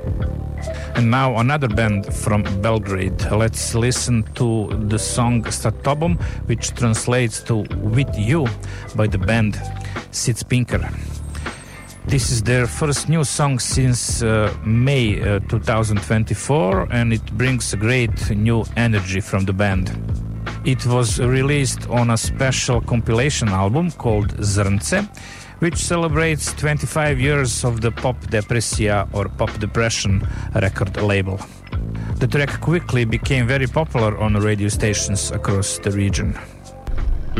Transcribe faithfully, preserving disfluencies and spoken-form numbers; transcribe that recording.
And now another band from Belgrade. Let's listen to the song Sa tobom, which translates to With You by the band Sitspinker. This is their first new song since uh, May uh, twenty twenty-four, and it brings a great new energy from the band. It was released on a special compilation album called Zrnce, which celebrates twenty-five years of the Pop Depresija or Pop Depression record label. The track quickly became very popular on radio stations across the region.